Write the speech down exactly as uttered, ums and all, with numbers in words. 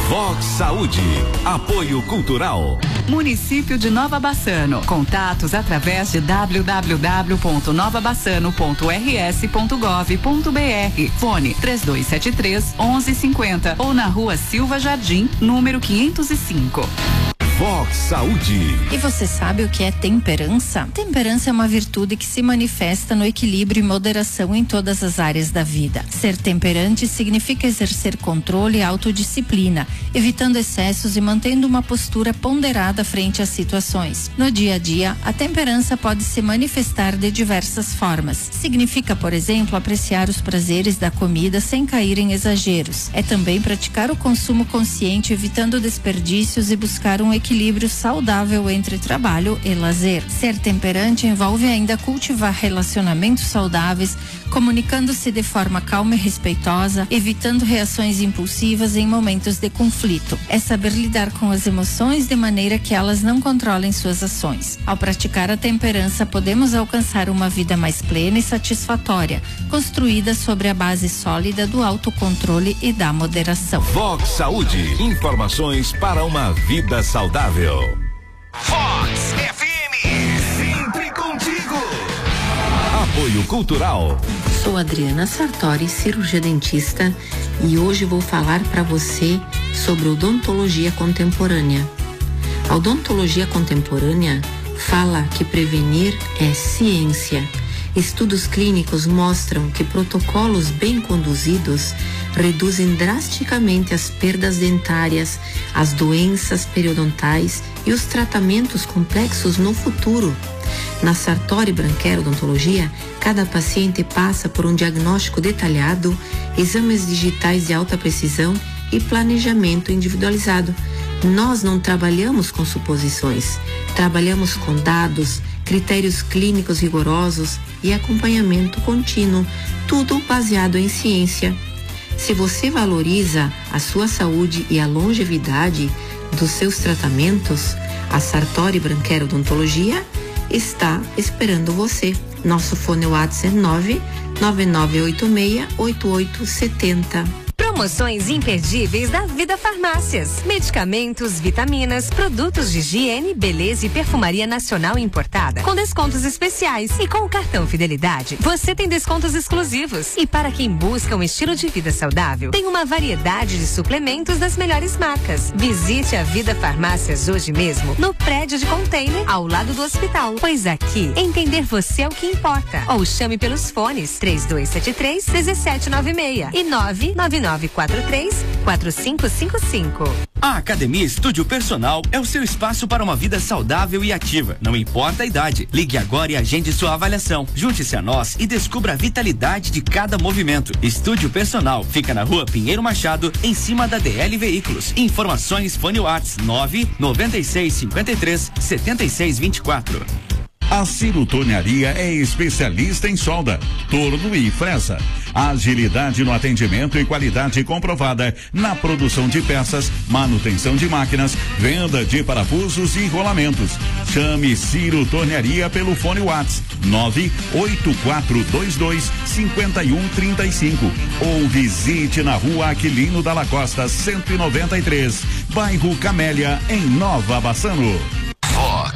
Vox Saúde. Apoio Cultural. Município de Nova Bassano. Contatos através de w w w ponto nova bassano ponto r s ponto gov ponto b r. Fone três dois sete três, onze cinquenta ou na rua Silva Jardim, número quinhentos e cinco. Vox Saúde. E você sabe o que é temperança? Temperança é uma virtude que se manifesta no equilíbrio e moderação em todas as áreas da vida. Ser temperante significa exercer controle e autodisciplina, evitando excessos e mantendo uma postura ponderada frente às situações. No dia a dia, a temperança pode se manifestar de diversas formas. Significa, por exemplo, apreciar os prazeres da comida sem cair em exageros. É também praticar o consumo consciente, evitando desperdícios e buscar um equilíbrio equilíbrio saudável entre trabalho e lazer. Ser temperante envolve ainda cultivar relacionamentos saudáveis, comunicando-se de forma calma e respeitosa, evitando reações impulsivas em momentos de conflito. É saber lidar com as emoções de maneira que elas não controlem suas ações. Ao praticar a temperança, podemos alcançar uma vida mais plena e satisfatória, construída sobre a base sólida do autocontrole e da moderação. Vox Saúde. Informações para uma vida saudável. Vox F M. Sempre contigo. Apoio Cultural. Sou Adriana Sartori, cirurgia dentista, e hoje vou falar para você sobre odontologia contemporânea. A odontologia contemporânea fala que prevenir é ciência. Estudos clínicos mostram que protocolos bem conduzidos reduzem drasticamente as perdas dentárias, as doenças periodontais e os tratamentos complexos no futuro. Na Sartori Branquero Odontologia, cada paciente passa por um diagnóstico detalhado, exames digitais de alta precisão e planejamento individualizado. Nós não trabalhamos com suposições, trabalhamos com dados, critérios clínicos rigorosos e acompanhamento contínuo, tudo baseado em ciência. Se você valoriza a sua saúde e a longevidade dos seus tratamentos, a Sartori Branquero Odontologia está esperando você. Nosso fone WhatsApp é nove nove nove oito seis oito oito sete zero. Promoções imperdíveis da Vida Farmácias. Medicamentos, vitaminas, produtos de higiene, beleza e perfumaria nacional importada com descontos especiais. E com o cartão Fidelidade, você tem descontos exclusivos. E para quem busca um estilo de vida saudável, tem uma variedade de suplementos das melhores marcas. Visite a Vida Farmácias hoje mesmo, no prédio de container, ao lado do hospital. Pois aqui, entender você é o que importa. Ou chame pelos fones três dois sete três, um sete nove seis e nove nove nove quatro três quatro cinco cinco cinco. A Academia Estúdio Personal é o seu espaço para uma vida saudável e ativa. Não importa a idade. Ligue agora e agende sua avaliação. Junte-se a nós e descubra a vitalidade de cada movimento. Estúdio Personal fica na Rua Pinheiro Machado, em cima da D L Veículos. Informações fone WhatsApp nove nove seis cinco três sete seis dois quatro. A Ciro Tornearia é especialista em solda, torno e fresa. Agilidade no atendimento e qualidade comprovada na produção de peças, manutenção de máquinas, venda de parafusos e rolamentos. Chame Ciro Tornearia pelo fone WhatsApp nove oito quatro dois dois cinco um três cinco ou visite na Rua Aquilino Dalla Costa cento e noventa e três, bairro Camélia, em Nova Bassano.